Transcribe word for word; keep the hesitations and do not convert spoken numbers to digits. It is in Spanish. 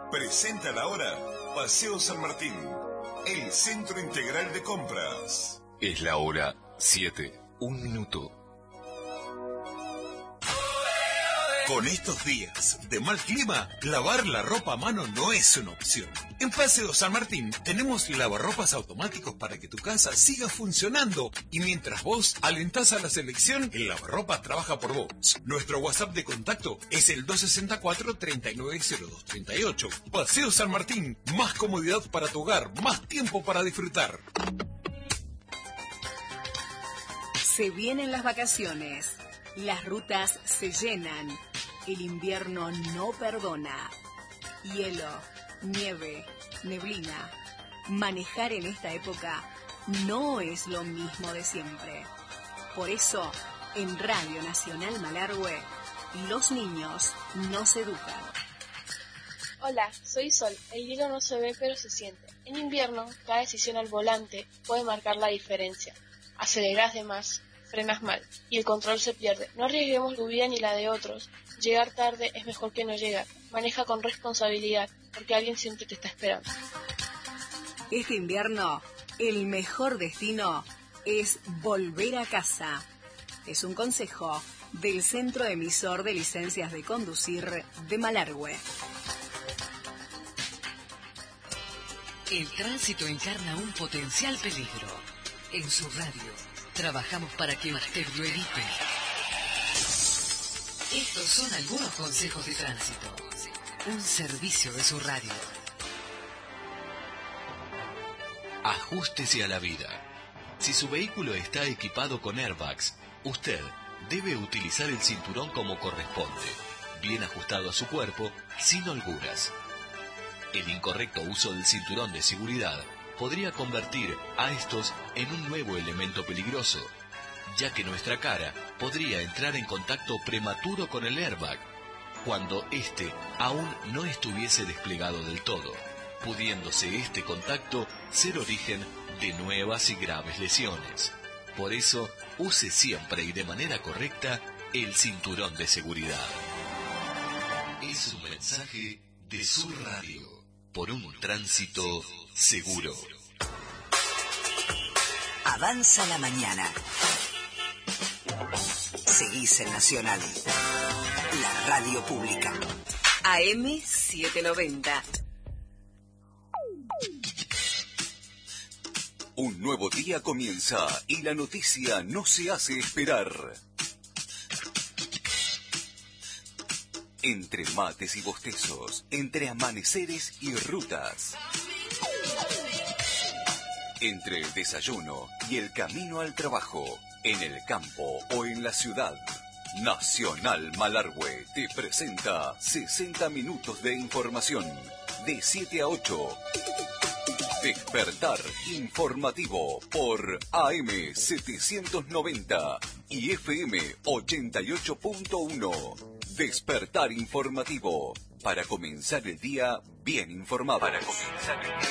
presenta la hora Paseo San Martín, el centro integral de compras. Es la hora siete, un minuto. Con estos días de mal clima, lavar la ropa a mano no es una opción. En Paseo San Martín tenemos lavarropas automáticos para que tu casa siga funcionando. Y mientras vos alentás a la selección, el lavarropas trabaja por vos. Nuestro WhatsApp de contacto es el dos seis cuatro, tres nueve cero dos tres ocho. Paseo San Martín, más comodidad para tu hogar, más tiempo para disfrutar. Se vienen las vacaciones. Las rutas se llenan. El invierno no perdona. Hielo, nieve, neblina. Manejar en esta época no es lo mismo de siempre. Por eso, en Radio Nacional Malargüe, los niños nos educan. Hola, soy Sol. El hielo no se ve pero se siente. En invierno, cada decisión al volante puede marcar la diferencia. Acelerás de más, frenas mal y el control se pierde. No arriesguemos tu vida ni la de otros. Llegar tarde es mejor que no llegar. Maneja con responsabilidad, porque alguien siempre te está esperando. Este invierno, el mejor destino es volver a casa. Es un consejo del Centro Emisor de Licencias de Conducir de Malargüe. El tránsito encarna un potencial peligro. En su radio, trabajamos para que usted lo evite. Estos son algunos consejos de tránsito. Un servicio de su radio. Ajústese a la vida. Si su vehículo está equipado con airbags, usted debe utilizar el cinturón como corresponde, bien ajustado a su cuerpo, sin holguras. El incorrecto uso del cinturón de seguridad podría convertir a estos en un nuevo elemento peligroso, ya que nuestra cara podría entrar en contacto prematuro con el airbag, cuando éste aún no estuviese desplegado del todo, pudiéndose este contacto ser origen de nuevas y graves lesiones. Por eso, use siempre y de manera correcta el cinturón de seguridad. Es un mensaje de su radio, por un tránsito seguro. Avanza la mañana. Seguís en Nacional, la radio pública. A M setecientos noventa. Un nuevo día comienza y la noticia no se hace esperar. Entre mates y bostezos, entre amaneceres y rutas, entre el desayuno y el camino al trabajo, en el campo o en la ciudad, Nacional Malargüe te presenta sesenta minutos de información, de siete a ocho. Despertar informativo por A M setecientos noventa y F M ochenta y ocho punto uno. Despertar informativo, para comenzar el día bien informados. Para comenzar el día.